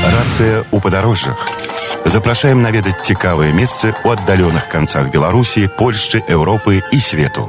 Рацыя ў падарожжах. Запрашаем наведаць цікавыя месцы ў аддаленых канцах Беларусі, Польшчы, Еўропы і свету.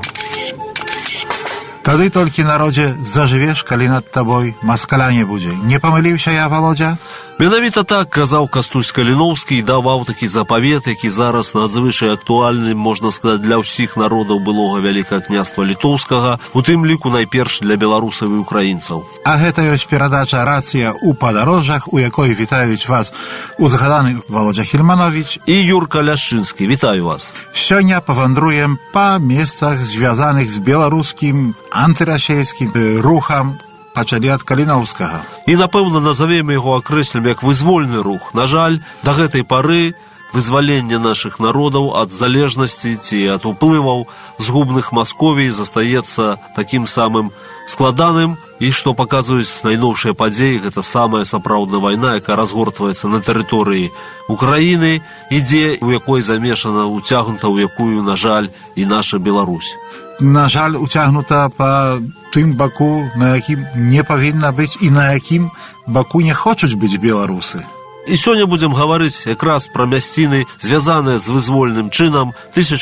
Тады толькі народзе зажывеш, калі над табой маскаля не будзе. Не памыліўся я, Володя? Менавіта так казаў Кастусь Каліноўскі і даваў такі запавет, які зараз надзвычай актуальны, можна сказаць, для ўсіх народаў былога Вялікага княства Літоўскага, у тым ліку найперш для беларусаў і украінцаў. А гэта ёсць перадача «Рацыя ў падарожжах», у якой вітаюць вас узгаданы Володя Хільманович і Юрка Ляшчынскі. Вітаю вас. Сёння павандруем па месцах, звязаных з беларускім антырасейскім рухам, пачалі ад Каліноўскага. І, напэўна, назавем яго, акрэслім як вызвольны рух. На жаль, да гэтай пары вызвалення нашых народаў ад залежнасці ці ад уплываў згубных Масковій застаецца такім самым складаным, і што паказваюць найноўшыя падзеі, гэта самая сапраўдная вайна, якая разгортваецца на тэрыторыі Украіны, ідзе, у якой замешана, уцягнута, у якую, на жаль, і наша Беларусь. На жаль, уцягнута па тым баку, на якім не павінна быць і на якім баку не хочуць быць беларусы. І сёння будзем гаварыць якраз пра мясціны, звязаныя з вызвольным чынам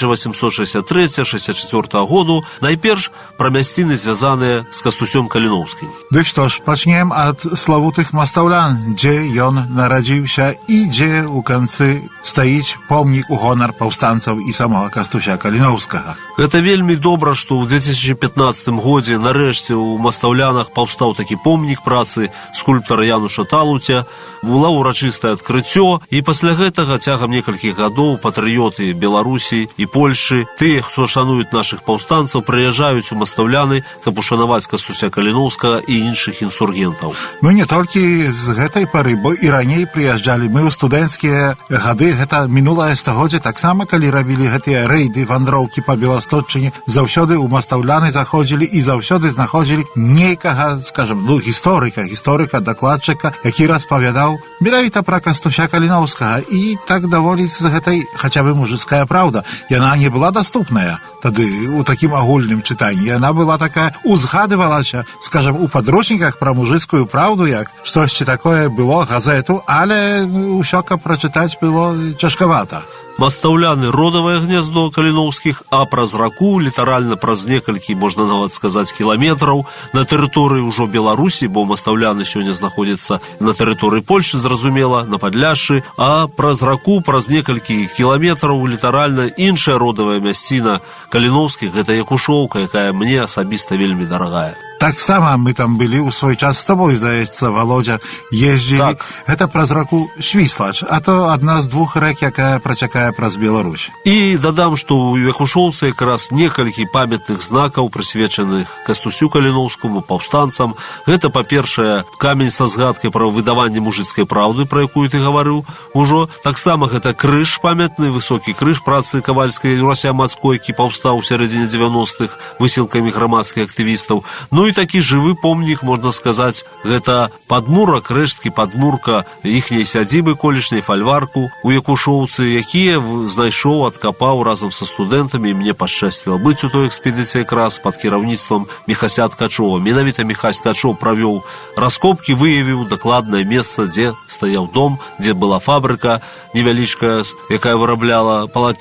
1863-64 году, найперш пра мясціны, звязаныя з Кастусём Каліноўскім. Ды што ж, пачнем ад славутых мастаўлян, дзе ён нарадзіўся і дзе ў канцы стаіць помнік у гонар паўстанцаў і самога Кастуся Каліноўскага. Гэта вельмі добра, што ў 2015 годзе нарэшце ў Мастаўлянах паўстаў такі помнік працы скульптара Януша Талуця, была урачыстае адкрыццё, і пасля гэтага цягам некалькіх гадоў патрыёты Беларусі і Польшчы, тыя, хто шануюць нашых паўстанцаў, прыязджаюць у Мастаўляны, каб ушанаваць Кастуся Каліноўскага і іншых інсургентаў. Ну не толькі з гэтай пары, бо і раней прыязджалі. Мы ў студэнцкія гады, гэта мінулае стагоддзе, таксама калі рабілі гэтыя рэйды, вандроўкі па Беластотчыне, заўсёды ў Мастаўляны заходзілі і заўсёды знаходзілі нейкага, скажам, гісторыка, дакладчыка, які распавядаў менавіта пра Кастуся Каліноўскага. І так даволі з гэтай хаця бы мужыцкая праўда. Яна не была даступная тады у такім агульным чытанні. Яна была такая, узгадывалася, скажам, у падручніках пра мужыцкую праўду, як штосьці такое было, газету, але ўсё, каб прачытаць, было цяжкавата. Мастаўляны родавае гняздо Каліноўскіх, а праз раку, літаральна праз некалькі, можна нават сказаць, кіламетраў, на тэрыторыі ўжо Беларусі, бо Мастаўляны сёння знаходзяцца на тэрыторыі Польшчы, зразумела, на Падляшшы, а праз раку, праз некалькі кіламетраў, літаральна іншая родавая мясціна Каліноўскіх, гэта Якушоўка, якая мне асабіста вельмі дарагая. Таксама мы там былі ў свой час з тобой, здаецца, Володя, ездзілі. Так. Гэта праз раку Швіслач, а то адна з двух рэк, якая працякае праз Беларусь. І дадам, што ў Якушоўцы якраз некалькі памятных знакаў, прысвечаных Кастусю Каліноўскаму, паўстанцам. Гэта, па-першае, камень са згадкай пра выдаванне мужыцкай праўды, пра якую ты гаварыў ужо. Таксама гэта крыж памятны, высокі крыж працы кавальскай Юрася Мацкой, які паўстаў у сярэдзіне 90-х высілкамі грамадскіх актывістаў. Ну і такі жывы помнік, можна сказаць, гэта падмурак, рэшткі падмурка іхняй сядзібы колішняй, фальварку у Якушоўцы, якія знайшоў, адкапаў разам са студэнтамі, і мне пашчасціла быць у той экспедыцыі якраз пад кіраўніцтвам Міхася Ткачова. Менавіта Міхась Ткачоў правёў раскопкі, выявіў дакладнае месца, дзе стаяў дом, дзе была фабрыка невялічкая, якая вырабляла